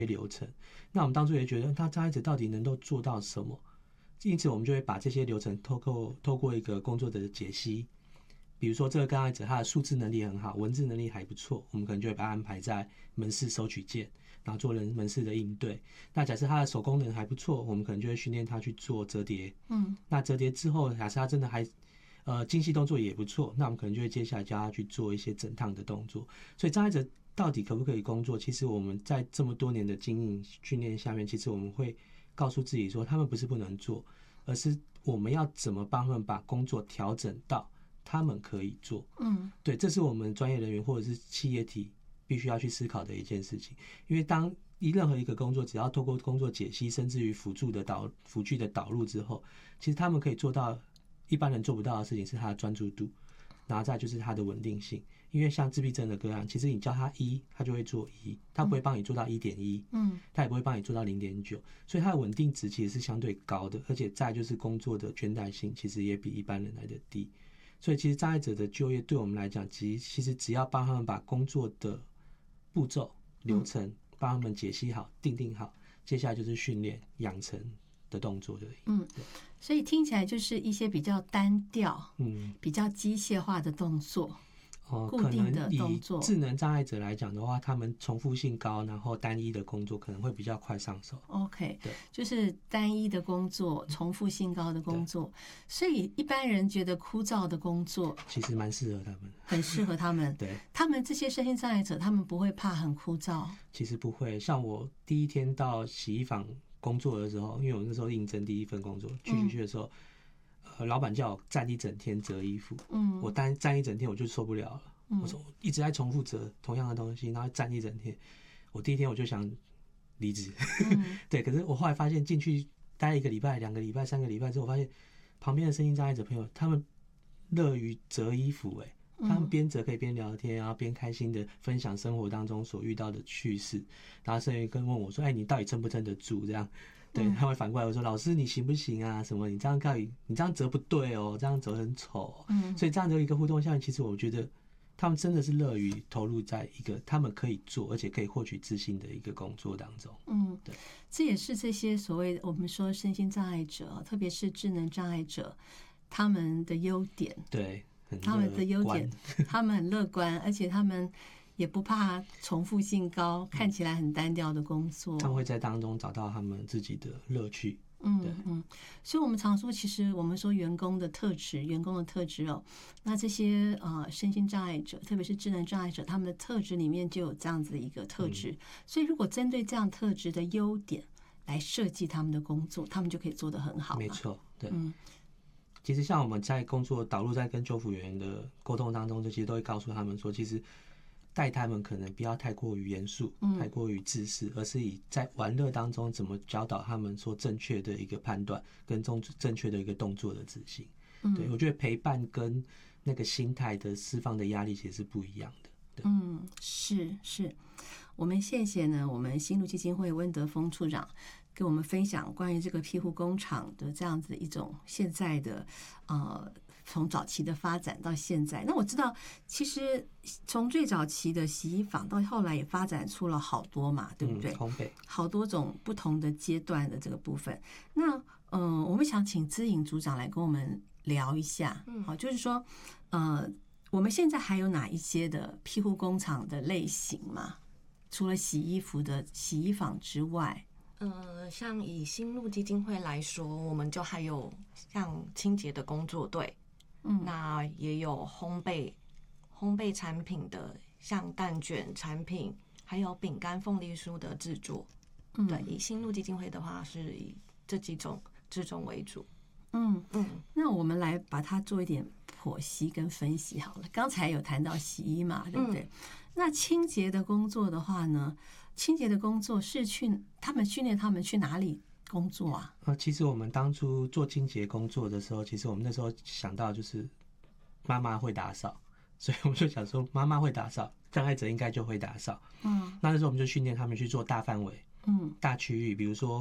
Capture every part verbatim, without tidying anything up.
流程。那我们当初也觉得，那障碍者到底能够做到什么？因此，我们就会把这些流程透过透过一个工作者的解析，比如说这个障碍者他的数字能力很好，文字能力还不错，我们可能就会把他安排在门市收取件，然后做人门市的应对。那假设他的手工能还不错，我们可能就会训练他去做折叠。嗯，那折叠之后，假设他真的还呃精细动作也不错，那我们可能就会接下来教他去做一些整趟的动作。所以障碍者到底可不可以工作？其实我们在这么多年的经营训练下面，其实我们会告诉自己说，他们不是不能做，而是我们要怎么帮他们把工作调整到他们可以做。嗯，对，这是我们专业人员或者是企业体必须要去思考的一件事情。因为当任何一个工作只要透过工作解析，甚至于辅助的导辅具的导入之后，其实他们可以做到一般人做不到的事情，是他的专注度，然后再就是它的稳定性。因为像自闭症的个案，其实你叫他一，他就会做一，他不会帮你做到一点一，嗯，他也不会帮你做到零点九，所以他的稳定值其实是相对高的，而且再就是工作的倦怠性其实也比一般人来的低。所以其实障碍者的就业对我们来讲，其实其实只要帮他们把工作的步骤流程帮他们解析好、定定好，接下来就是训练养成的动作而已。嗯， 所以听起来就是一些比较单调、嗯，比较机械化的动作。 哦， 固定的动作。 可能以智能障碍者来讲的话，他们重复性高，然后单一的工作可能会比较快上手。 OK， 对，就是单一的工作，重复性高的工作，所以一般人觉得枯燥的工作， 其实蛮适合他们， 很适合他们。 对， 他们这些身心障碍者，他们不会怕很枯燥。 其实不会，像我第一天到洗衣房工作的时候，因为我那时候应征第一份工作，去去去的时候。嗯呃，老板叫我站一整天折衣服，嗯，我单站一整天我就受不了了。嗯、我说一直在重复折同样的东西，然后站一整天，我第一天我就想离职。嗯、对，可是我后来发现进去待一个礼拜、两个礼拜、三个礼拜之后，我发现旁边的身心障碍者朋友，他们乐于折衣服、欸，哎，他们边折可以边聊天，然后边开心的分享生活当中所遇到的趣事，然后甚至跟问我说：“哎，你到底撑不撑得住？”这样。对，他会反过来我说：“老师，你行不行啊？什么？你这样到底你这样折不对哦，这样折很丑、哦。”嗯，所以这样的一个互动下面，其实我觉得他们真的是乐于投入在一个他们可以做而且可以获取自信的一个工作当中。 嗯，对，这也是这些所谓我们说身心障碍者，特别是智能障碍者，他们的优点。 对， 他们的优点，他们很乐观，而且他们。也不怕重复性高，看起来很单调的工作， 他们会在当中找到他们自己的乐趣。 嗯嗯，所以我们常说，其实我们说员工的特质，员工的特质哦，那这些呃身心障碍者，特别是智能障碍者，他们的特质里面就有这样子的一个特质。嗯、所以如果针对这样特质的优点来设计他们的工作，他们就可以做得很好。 没错，对。嗯，其实像我们在工作导入在跟就服员的沟通当中，这其实都会告诉他们说，其实。带他们可能不要太过于严肃，太过于自私，而是以在玩乐当中怎么教导他们说正确的一个判断跟正正确的一个动作的执行。对，我觉得陪伴跟那个心态的释放的压力其实是不一样的。对， 嗯，是是，我们谢谢呢，我们新路基金会温德峰处长给我们分享关于这个庇护工厂的这样子一种现在的呃。从早期的发展到现在，那我知道，其实从最早期的洗衣坊到后来也发展出了好多嘛，对不对？ 烘焙， 好多种不同的阶段的这个部分。那嗯、呃，我们想请姿颖组长来跟我们聊一下，好，就是说，呃，我们现在还有哪一些的庇护工厂的类型嘛？除了洗衣服的洗衣坊之外。 呃，像以新路基金会来说，我们就还有像清洁的工作队。嗯，那也有烘焙烘焙产品的，像蛋卷产品，还有饼干、凤梨酥的制作。嗯，对，以新路基金会的话，是以这几种制种为主。 嗯嗯，那我们来把它做一点剖析跟分析好了。刚才有谈到洗衣嘛，对不对？嗯、那清洁的工作的话呢，清洁的工作是去他们训练他们去哪里？工作啊， 呃，其实我们当初做清洁工作的时候，其实我们那时候想到就是妈妈会打扫，所以我们就想说妈妈会打扫，障碍者应该就会打扫。嗯，那那时候我们就训练他们去做大范围、嗯，大区域，比如说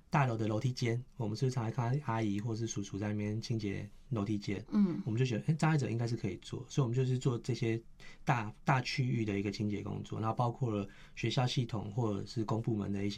大楼的楼梯间，我们是不是常常看到阿姨或是叔叔在那边清洁楼梯间？ 嗯， 我们就觉得，哎，障碍者应该是可以做，所以我们就是做这些大大区域的一个清洁工作，然后包括了学校系统或者是公部门的一些。